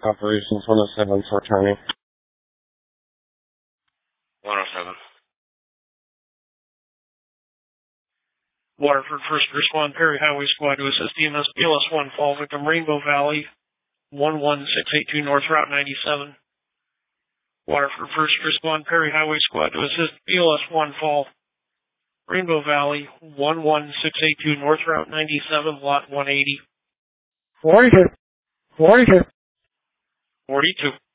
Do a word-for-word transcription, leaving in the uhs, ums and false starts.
Operations one oh seven, Fort County. one oh seven. Waterford First Respond Perry Highway Squad to assist E M S B L S one Fall victim Rainbow Valley, one one six eight two North Route ninety-seven. Waterford First Respond Perry Highway Squad to assist B L S one Fall, Rainbow Valley, one one six eight two North Route ninety-seven, Lot one eighty. forty-two. forty-two. forty-two.